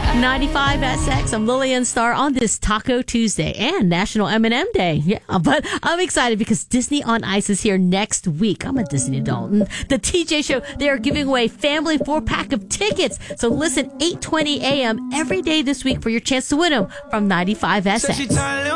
95 SX. I'm Lillian Starr on this Taco Tuesday and National M&M Day. Yeah, but I'm excited because Disney on Ice is here next week. I'm a Disney adult. And the TJ Show, they are giving away family 4-pack of tickets. So listen, 8:20 a.m. every day this week for your chance to win them from 95 SX.